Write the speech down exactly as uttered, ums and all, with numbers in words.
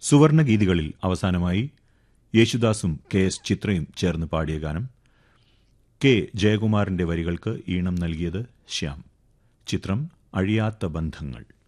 സുവർണഗീതികളിൽ അവസാനമായി യേശുദാസും K S ചിത്രയും ചേർന്ന് പാടിയ ഗാനം. കെ ജയകുമാറിന്റെ വരികൾക്ക് ഈണം നൽകിയത് ശ്യാം. ചിത്രം അഴിയാത്ത ബന്ധങ്ങൾ.